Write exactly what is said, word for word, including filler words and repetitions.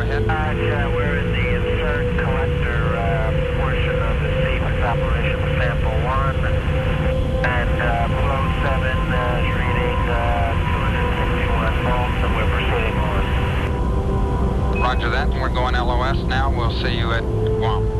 ahead. Uh, yeah, we're in the insert collector uh, portion of the sequence operation with sample one. And uh, flow seven uh, is reading uh, two hundred sixty-one volts, and we're proceeding on. Roger that, and we're going L O S now. We'll see you at Guam.